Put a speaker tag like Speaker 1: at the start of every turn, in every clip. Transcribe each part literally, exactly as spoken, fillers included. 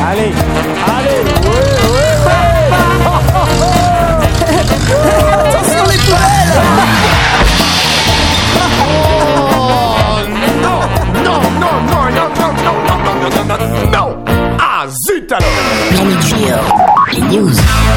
Speaker 1: Allez, allez, ouais, ouais, ouais.
Speaker 2: Attention les poubelles.
Speaker 1: Oh non, non, non, non, non, non, non, non, non, non, non, non. Ah zut alors.
Speaker 3: Planète Junior, les news.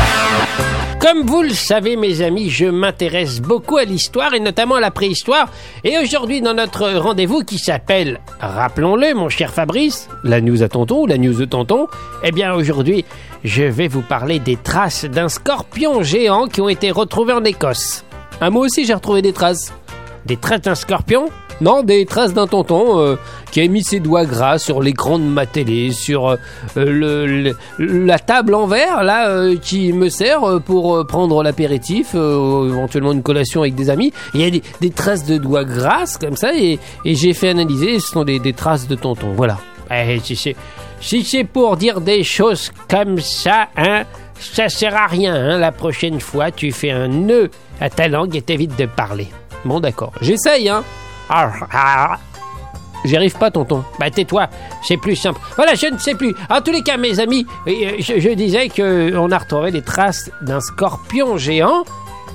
Speaker 4: Comme vous le savez, mes amis, je m'intéresse beaucoup à l'histoire et notamment à la préhistoire. Et aujourd'hui, dans notre rendez-vous qui s'appelle, rappelons-le, mon cher Fabrice, la news à tonton ou la news de tonton, eh bien aujourd'hui, je vais vous parler des traces d'un scorpion géant qui ont été retrouvées en Écosse. Ah, moi aussi, j'ai retrouvé des traces. Des traces d'un scorpion ? Non, des traces d'un tonton euh, qui a mis ses doigts gras sur l'écran de ma télé, sur euh, le, le, la table en verre, là, euh, qui me sert euh, pour euh, prendre l'apéritif, euh, éventuellement une collation avec des amis. Il y a des, des traces de doigts grasses, comme ça, et, et j'ai fait analyser, ce sont des, des traces de tonton, voilà. Et si c'est, si c'est pour dire des choses comme ça, hein, ça sert à rien, hein. La prochaine fois, tu fais un nœud à ta langue et t'évites de parler. Bon, d'accord. J'essaye, hein. Ah, ah. J'y arrive pas, tonton. Bah tais-toi, c'est plus simple. Voilà, je ne sais plus. En tous les cas, mes amis, je, je disais qu'on a retrouvé des traces d'un scorpion géant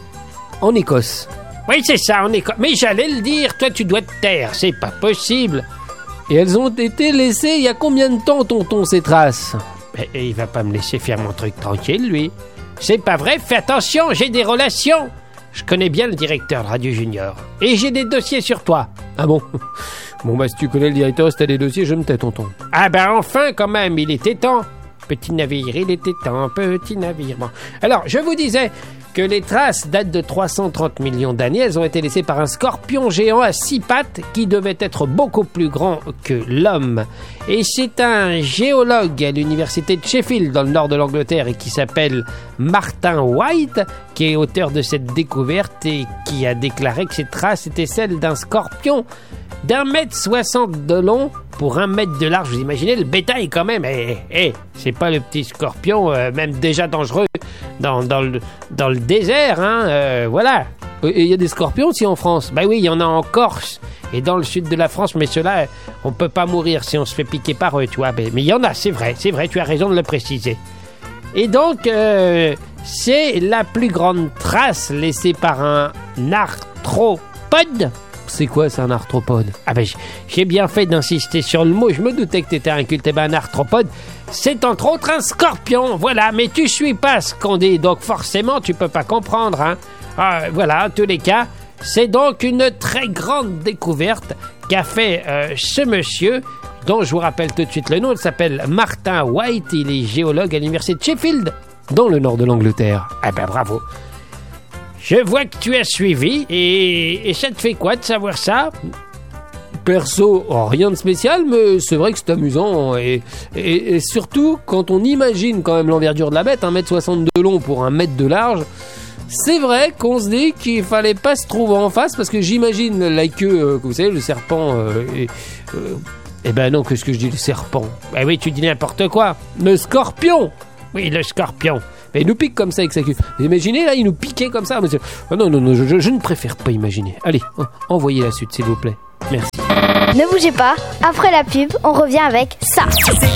Speaker 4: en Écosse. Oui, c'est ça, en Écosse. Mais j'allais le dire, toi tu dois te taire, c'est pas possible. Et elles ont été laissées il y a combien de temps, tonton, ces traces ? Mais il va pas me laisser faire mon truc tranquille, lui. C'est pas vrai, fais attention, j'ai des relations. Je connais bien le directeur de Radio Junior. Et j'ai des dossiers sur toi. Ah bon ? Bon bah si tu connais le directeur, si t'as des dossiers, je me tais, tonton. Ah bah enfin quand même, il était temps. Petit navire, il était temps, petit navire. Bon. Alors, je vous disais que les traces datent de trois cent trente millions d'années. Elles ont été laissées par un scorpion géant à six pattes qui devait être beaucoup plus grand que l'homme. Et c'est un géologue à l'université de Sheffield, dans le nord de l'Angleterre, et qui s'appelle Martin White, qui est auteur de cette découverte et qui a déclaré que ces traces étaient celles d'un scorpion d'un mètre soixante de long pour un mètre de large. Vous imaginez le bétail quand même. Eh, eh, c'est pas le petit scorpion, euh, même déjà dangereux dans, dans, le, dans le désert, hein, euh, voilà. Et il y a des scorpions aussi en France. Bah oui, il y en a en Corse et dans le sud de la France, mais ceux-là, on peut pas mourir si on se fait piquer par eux, tu vois. Mais il y en a, c'est vrai, c'est vrai, tu as raison de le préciser. Et donc, euh, c'est la plus grande trace laissée par un arthropode. C'est quoi, c'est un arthropode ? Ah ben, j'ai bien fait d'insister sur le mot, je me doutais que t'étais inculte. Eh ben, un arthropode, c'est entre autres un scorpion, voilà, mais tu suis pas ce qu'on dit, donc forcément, tu peux pas comprendre, hein. Ah, voilà, en tous les cas, c'est donc une très grande découverte qu'a fait euh, ce monsieur, dont je vous rappelle tout de suite le nom, il s'appelle Martin White, il est géologue à l'université de Sheffield, dans le nord de l'Angleterre. Ah ben, bravo. Je vois que tu as suivi, et, et ça te fait quoi de savoir ça ? Perso, oh, rien de spécial, mais c'est vrai que c'est amusant, et, et, et surtout, quand on imagine quand même l'envergure de la bête, un mètre soixante de long pour un mètre de large, c'est vrai qu'on se dit qu'il fallait pas se trouver en face, parce que j'imagine la queue, euh, vous savez, le serpent, euh, et, euh, eh ben non, qu'est-ce que je dis, le serpent ? Ben oui, tu dis n'importe quoi, le scorpion ! Oui, le scorpion. Mais il nous pique comme ça avec sa queue. Vous imaginez, là, il nous piquait comme ça, monsieur. Oh non, non, non, je, je, je ne préfère pas imaginer. Allez, envoyez la suite, s'il vous plaît. Merci.
Speaker 5: Ne bougez pas, après la pub, on revient avec ça.